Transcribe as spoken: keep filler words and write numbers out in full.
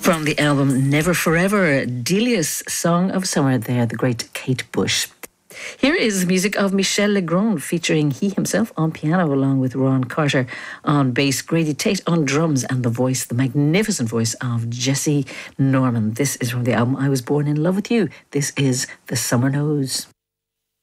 From the album Never Forever, Delia's Song of Summer there, the great Kate Bush. Here is the music of Michel Legrand featuring he himself on piano along with Ron Carter on bass, Grady Tate on drums and the voice, the magnificent voice of Jesse Norman. This is from the album I Was Born in Love with You. This is The Summer Knows.